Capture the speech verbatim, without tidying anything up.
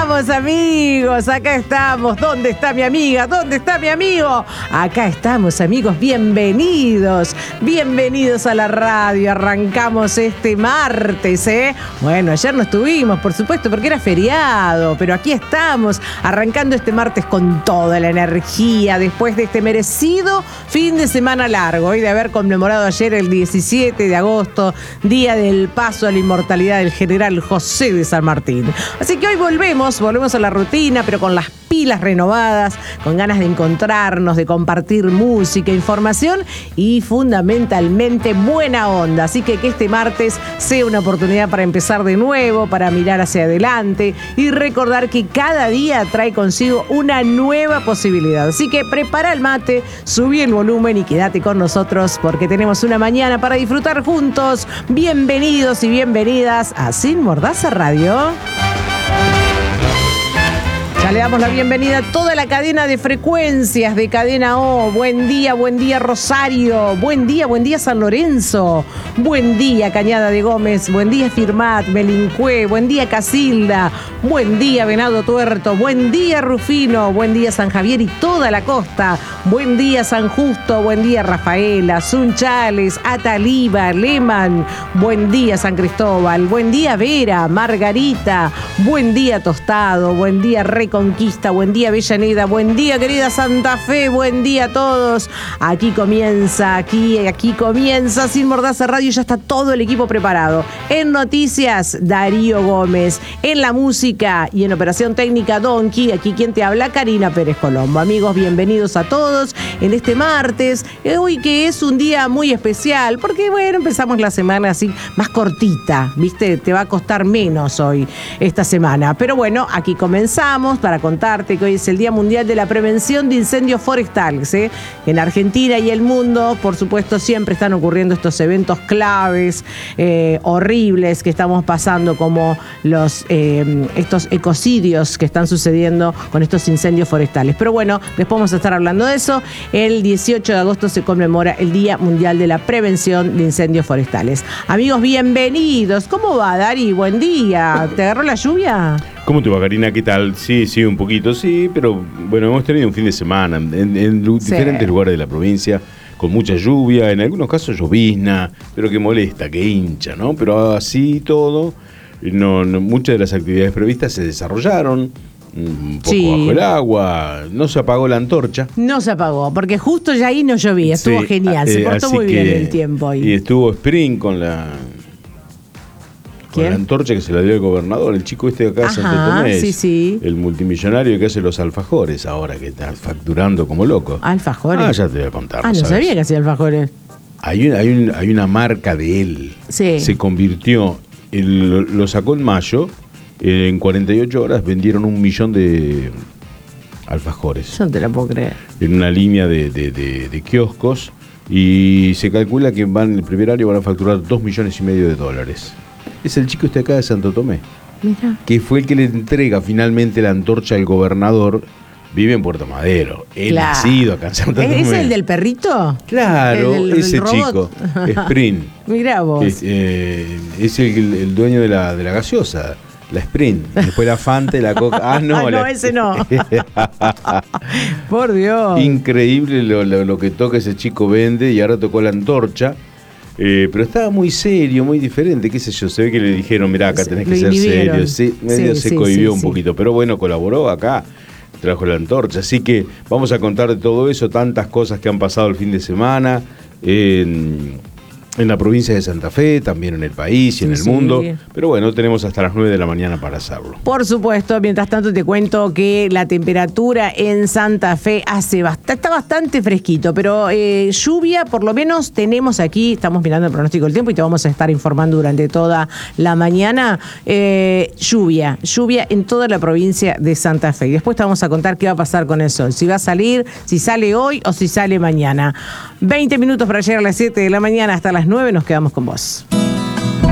estamos, amigos, acá estamos. ¿Dónde está mi amiga? ¿Dónde está mi amigo? Acá estamos, amigos, bienvenidos. Bienvenidos a la radio. Arrancamos este martes, ¿eh? Bueno, ayer no estuvimos, por supuesto, porque era feriado, pero aquí estamos, arrancando este martes con toda la energía, después de este merecido fin de semana largo y de haber conmemorado ayer el diecisiete de agosto, día del paso a la inmortalidad del general José de San Martín. Así que hoy volvemos, volvemos a la rutina, pero con las pilas renovadas, con ganas de encontrarnos, de compartir música, información y fundamentalmente buena onda. Así que que este martes sea una oportunidad para empezar de nuevo, para mirar hacia adelante y recordar que cada día trae consigo una nueva posibilidad. Así que prepara el mate, subí el volumen y quédate con nosotros porque tenemos una mañana para disfrutar juntos. Bienvenidos y bienvenidas a Sin Mordaza Radio. Ya le damos la bienvenida a toda la cadena de frecuencias de Cadena O. Buen día, buen día Rosario, buen día, buen día San Lorenzo, buen día Cañada de Gómez, buen día Firmat, Melincué, buen día Casilda, buen día Venado Tuerto, buen día Rufino, buen día San Javier y toda la costa, buen día San Justo, buen día Rafaela, Sunchales, Ataliba, Leman, buen día San Cristóbal, buen día Vera, Margarita, buen día Tostado, buen día Reconquista, buen día Avellaneda, buen día querida Santa Fe, buen día a todos. Aquí comienza, aquí, aquí comienza Sin Mordaza Radio, ya está todo el equipo preparado. En noticias, Darío Gómez. En la música y en operación técnica, Donkey. Aquí quien te habla, Karina Pérez Colombo. Amigos, bienvenidos a todos en este martes, hoy que es un día muy especial, porque bueno, empezamos la semana así más cortita, ¿viste? Te va a costar menos hoy esta semana. Pero bueno, aquí comenzamos para contarte que hoy es el Día Mundial de la Prevención de Incendios Forestales, ¿eh? En Argentina y el mundo, por supuesto, siempre están ocurriendo estos eventos claves, eh, horribles que estamos pasando, como los eh, estos ecocidios que están sucediendo con estos incendios forestales. Pero bueno, después vamos a estar hablando de eso. El dieciocho de agosto se conmemora el Día Mundial de la Prevención de Incendios Forestales. Amigos, bienvenidos. ¿Cómo va, Dari? Buen día. ¿Te agarró la lluvia? ¿Cómo te va, Karina? ¿Qué tal? Sí, sí, un poquito, sí, pero bueno, hemos tenido un fin de semana en, en sí. diferentes lugares de la provincia, con mucha lluvia, en algunos casos llovizna, pero que molesta, que hincha, ¿no? Pero así todo, no, no, muchas de las actividades previstas se desarrollaron, un poco sí. bajo el agua, no se apagó la antorcha. No se apagó, porque justo ya ahí no llovía, estuvo sí, genial, se eh, portó muy bien el tiempo ahí. Y estuvo Spring con la... Con la antorcha que se la dio el gobernador, el chico este de acá de Santo Tomé, sí, sí. el multimillonario que hace los alfajores ahora, que está facturando como loco. ¿Alfajores? Ah, ya te voy a contar. Ah, no ¿sabes? Sabía que hacía alfajores. Hay, un, hay, un, hay una marca de él. Sí. Se convirtió, en, lo, lo sacó en mayo, en cuarenta y ocho horas vendieron un millón de alfajores. Yo no te la puedo creer. En una línea de, de, de, de kioscos, y se calcula que van el primer año van a facturar dos millones y medio de dólares. Es el chico este acá de Santo Tomé. Mira. Que fue el que le entrega finalmente la antorcha al gobernador. Vive en Puerto Madero. Él claro. nacido acá en Santo Tomé. ¿Es el del perrito? Claro, el del, ese el chico. Sprint. Mirá vos. Es, eh, es el, el dueño de la, de la gaseosa. La Sprint. Después la Fanta y la Coca. Ah, no. Ah, no, la... ese no. Por Dios. Increíble lo, lo, lo que toca ese chico vende, y ahora tocó la antorcha. Eh, pero estaba muy serio, muy diferente, qué sé yo, se ve que le dijeron, mirá, acá tenés que ser serio, sí, medio sí, se sí, cohibió sí, un sí. poquito, pero bueno, colaboró acá, trajo la antorcha, así que vamos a contar de todo eso, tantas cosas que han pasado el fin de semana, en, en la provincia de Santa Fe, también en el país y sí, en el sí. mundo, pero bueno, tenemos hasta las nueve de la mañana para hacerlo. Por supuesto, mientras tanto te cuento que la temperatura en Santa Fe hace bast- está bastante fresquito, pero eh, lluvia por lo menos tenemos aquí, estamos mirando el pronóstico del tiempo y te vamos a estar informando durante toda la mañana, eh, lluvia, lluvia en toda la provincia de Santa Fe. Y después te vamos a contar qué va a pasar con el sol, si va a salir, si sale hoy o si sale mañana. veinte minutos para llegar a las siete de la mañana, hasta las nueve nos quedamos con vos.